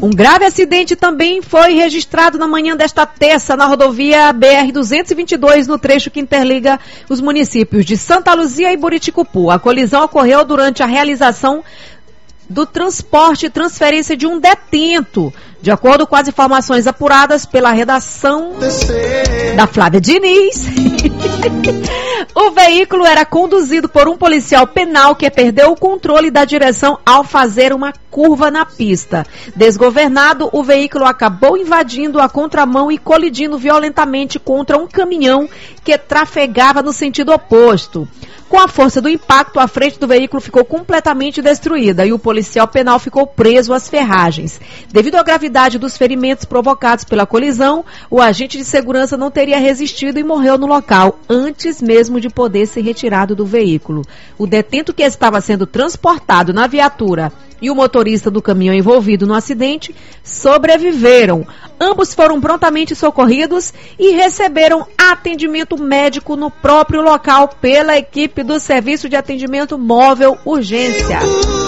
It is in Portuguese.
Um grave acidente também foi registrado na manhã desta terça na rodovia BR-222, no trecho que interliga os municípios de Santa Luzia e Buriticupu. A colisão ocorreu durante a realização do transporte e transferência de um detento. De acordo com as informações apuradas pela redação da Flávia Diniz, o veículo era conduzido por um policial penal que perdeu o controle da direção ao fazer uma curva na pista. Desgovernado, o veículo acabou invadindo a contramão e colidindo violentamente contra um caminhão que trafegava no sentido oposto. Com a força do impacto, a frente do veículo ficou completamente destruída e o policial penal ficou preso às ferragens. Devido à gravidade dos ferimentos provocados pela colisão, o agente de segurança não teria resistido e morreu no local, antes mesmo de poder ser retirado do veículo. O detento que estava sendo transportado na viatura e o motorista do caminhão envolvido no acidente sobreviveram. Ambos foram prontamente socorridos e receberam atendimento médico no próprio local pela equipe do Serviço de Atendimento Móvel Urgência.